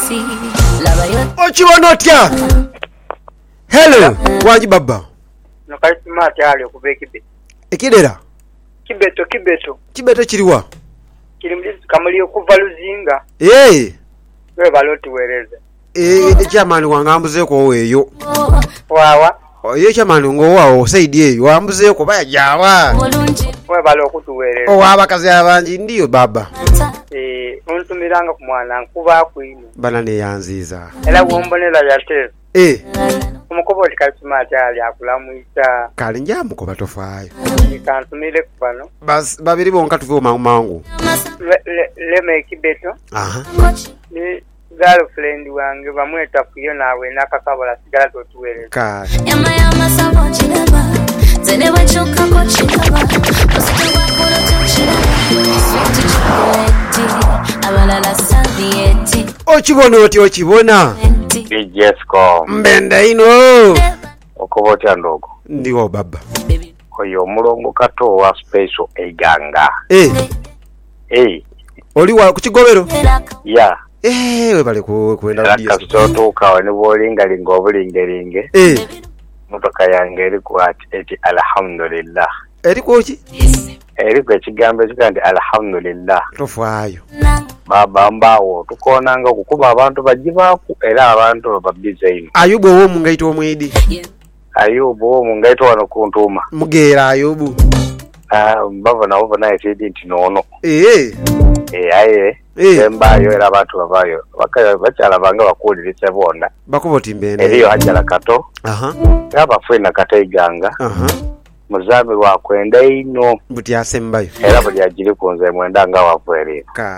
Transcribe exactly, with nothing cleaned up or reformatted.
Ochibono otya? Hello, wanji baba. Nakaisima atyali okuba ekibe. Ekidera? Kibeto kibeto. Kibeto kiriwa? Kiri mu kamuli okuva Luzinga. Eh. We baloti wereze. Eh, ekyamani wangambuzeeko weeyo. Wawa. Oyo ekyamani ngowawo saidi eyo wambuzeeko baya jawa. We balo okutuwereza. Oh abakazi abangi ndiyo baba. Eh, ontumiranga ku mwana nkuba kwino. Bana ne yanziza. Era wombonera yate. Eh. Omukobo tikasima atyali akulamuita. Kali njamu ko batofaayo. Ikantumire kubano. Bas babiri bonka tuve mangu mangu. Le le me kibeto. Aha. Ni girlfriend wange bamweta kuyo nawe nakakabola sigala totuwereza. Ka. Yama yama sabo chilaba. Tene wachoka ko chilaba. Osika wakolo chilaba. Sweet chocolate. Abalala sabieti. Ochibona oti ochibona. Bijesko. Mbende ino. Okobotya ndogo. Ndiwo baba. Oyo mulongo kato wa special eganga. Eh. Eh. Oli wa kukigobero? Ya. Eh, we bale ku kwenda kudi. Kasoto kawa ni bolinga lingo obulinge linge. Eh. Motoka yange eri kwati eti alhamdulillah. Eri kochi? Eri kwe kigambo kigandi alhamdulillah. Tofaayo. Baba mbawo tukonanga kukuba abantu bajibaku era abantu babize ino. Ayubu wo mungaito omwidi. Ayubu wo mungaito wano kuntuma. Mugera Ayubu. Ah mbava na over night edit nono. Eh. Eh aye. Eh mbayo era abantu babayo. Bakaya bachala banga bakulira bonda. Bakuboti mbene. Eriyo hajala kato. Aha. Yaba fwena kataiganga. Aha. Muzabe wa kwenda ino. Buti asembayo. Era buli ajiri kunze mwenda nga wafwerera. Ka